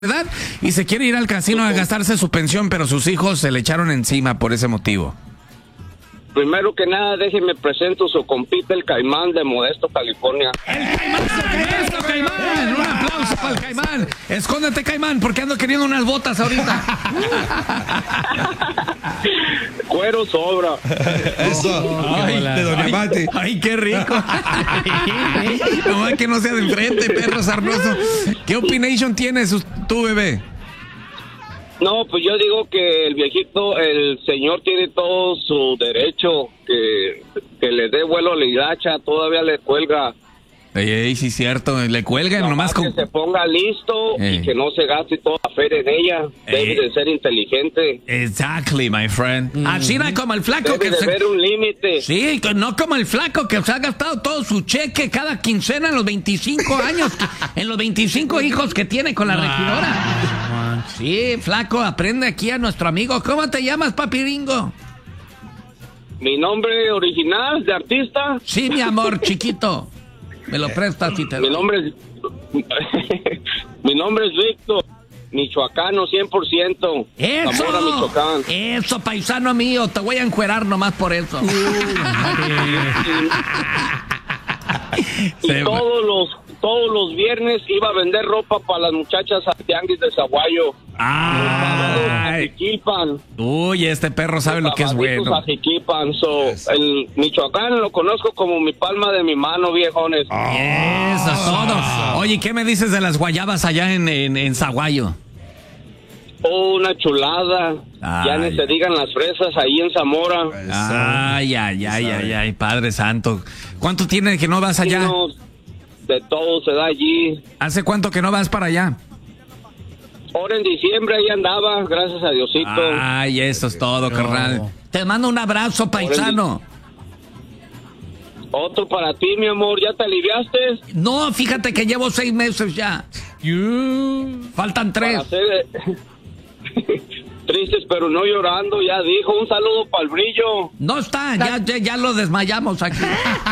edad y se quiere ir al casino a gastarse su pensión, pero sus hijos se le echaron encima por ese motivo. Primero que nada, déjenme presento su compita, el Caimán de Modesto, California. ¡El Caimán! ¡Eso, Caimán! ¡Un aplauso para el Caimán! Escóndete, Caimán, porque ando queriendo unas botas ahorita. Cuero sobra. Eso. Ay, De Doña Mati. ¡Ay, qué rico! Nomás que no sea de enfrente, perro sarnoso. ¿Qué opination tienes tú, bebé? No, pues yo digo que el viejito, el señor tiene todo su derecho, que le dé vuelo a la hilacha, todavía le cuelga. Ey, sí, cierto, le cuelgan nomás con... Que se ponga listo y que no se gaste toda la feria en ella. Debe de ser inteligente. Exactly, my friend. Así no como el flaco debe que de haber un límite. Sí, no como el flaco que se ha gastado todo su cheque cada quincena en los 25 años, en los 25 hijos que tiene con la regidora. Sí, flaco, aprende aquí a nuestro amigo. ¿Cómo te llamas, papiringo? Mi nombre original de artista. Sí, mi amor, chiquito. Me lo prestas si te Mi nombre es Víctor, michoacano 100%. ¡Eso! Zamora, Michoacán. Eso, paisano mío, te voy a encuerar nomás por eso. Y todos los viernes iba a vender ropa para las muchachas a Tianguis de Zaguayo. Uy, este perro sabe lo que es bueno. El Michoacán lo conozco como mi palma de mi mano, viejones. Eso es todo. Oye, ¿qué me dices de las guayabas allá en Zaguayo? Oh, una chulada. Ya ni se digan las fresas ahí en Zamora. Ay, Padre Santo. ¿Cuánto tiene que no vas allá? De todo se da allí. ¿Hace cuánto que no vas para allá? Ahora en diciembre ahí andaba, gracias a Diosito. Ay, eso es todo, carnal. Te mando un abrazo, paisano. Otro para ti, mi amor. ¿Ya te aliviaste? No, fíjate que llevo 6 meses ya. Faltan 3. Tristes, pero no llorando, ya dijo. Un saludo para el Brillo. No está, ya lo desmayamos aquí.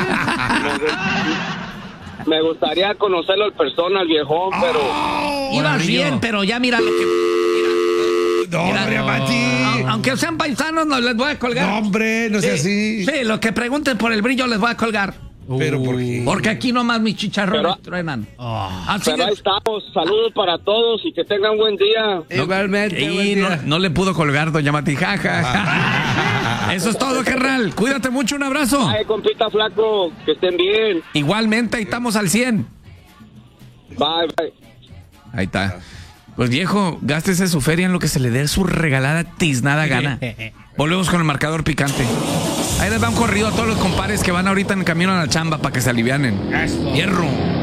Me gustaría conocerlo en persona, el viejón, pero... Ibas bien, pero ya mira lo que... Hombre, Mati. Aunque sean paisanos, no les voy a colgar. No, hombre, no sea así. Sí, lo que pregunten por el Brillo les voy a colgar. ¿Pero por qué? Porque aquí nomás mis chicharrones truenan. Así pero ahí estamos. Saludos para todos y que tengan buen día. Igualmente. Y no le pudo colgar, doña Matijaja. Eso es todo, carnal. Cuídate mucho, un abrazo. Ay, compita flaco, que estén bien. Igualmente, ahí estamos al 100. Bye. Ahí está. Pues viejo, gástese su feria en lo que se le dé su regalada tiznada gana. Volvemos con el marcador picante. Ahí les va un corrido a todos los compadres que van ahorita en camino a la chamba para que se alivianen. Hierro.